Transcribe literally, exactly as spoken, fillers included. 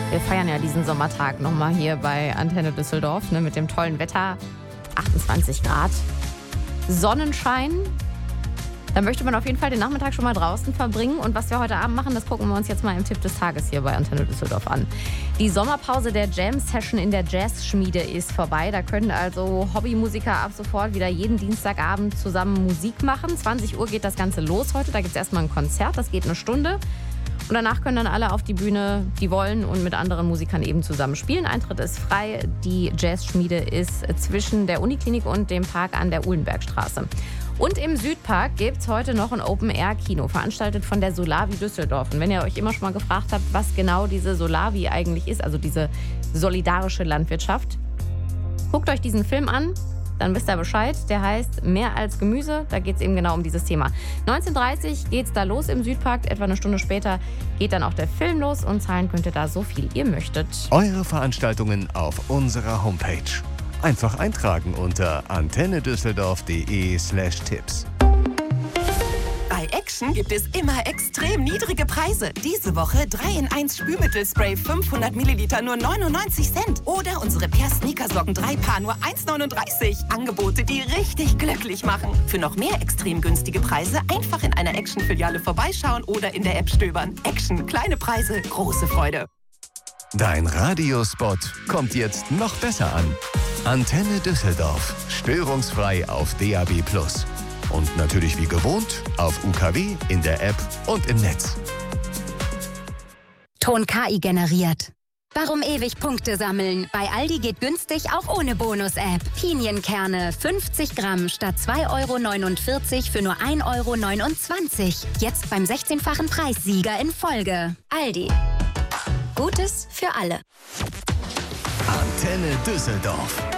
Wir feiern ja diesen Sommertag nochmal hier bei Antenne Düsseldorf, ne, mit dem tollen Wetter. achtundzwanzig Grad, Sonnenschein. Da möchte man auf jeden Fall den Nachmittag schon mal draußen verbringen. Und was wir heute Abend machen, das gucken wir uns jetzt mal im Tipp des Tages hier bei Antenne Düsseldorf an. Die Sommerpause der Jam-Session in der Jazzschmiede ist vorbei. Da können also Hobbymusiker ab sofort wieder jeden Dienstagabend zusammen Musik machen. zwanzig Uhr geht das Ganze los heute. Da gibt es erstmal ein Konzert, das geht eine Stunde. Und danach können dann alle auf die Bühne, die wollen, und mit anderen Musikern eben zusammen spielen. Eintritt ist frei. Die Jazzschmiede ist zwischen der Uniklinik und dem Park an der Uhlenbergstraße. Und im Südpark gibt es heute noch ein Open-Air-Kino, veranstaltet von der Solavi Düsseldorf. Und wenn ihr euch immer schon mal gefragt habt, was genau diese Solavi eigentlich ist, also diese solidarische Landwirtschaft, guckt euch diesen Film an, dann wisst ihr Bescheid. Der heißt Mehr als Gemüse. Da geht es eben genau um dieses Thema. neunzehn Uhr dreißig geht es da los im Südpark. Etwa eine Stunde später geht dann auch der Film los. Und zahlen könnt ihr da so viel ihr möchtet. Eure Veranstaltungen auf unserer Homepage. Einfach eintragen unter antennedüsseldorf.de slash Tipps. Bei Action gibt es immer extrem niedrige Preise. Diese Woche drei in eins Spülmittelspray fünfhundert Milliliter nur neunundneunzig Cent. Oder unsere Per Sneakersocken drei Paar nur eins neununddreißig. Angebote, die richtig glücklich machen. Für noch mehr extrem günstige Preise einfach in einer Action-Filiale vorbeischauen oder in der App stöbern. Action, kleine Preise, große Freude. Dein Radiospot kommt jetzt noch besser an. Antenne Düsseldorf. Störungsfrei auf D A B plus. Und natürlich wie gewohnt auf U K W, in der App und im Netz. Ton K I generiert. Warum ewig Punkte sammeln? Bei Aldi geht günstig auch ohne Bonus-App. Pinienkerne fünfzig Gramm statt zwei Euro neunundvierzig für nur ein Euro neunundzwanzig. Jetzt beim sechzehnfachen Preissieger in Folge. Aldi. Gutes für alle. Antenne Düsseldorf.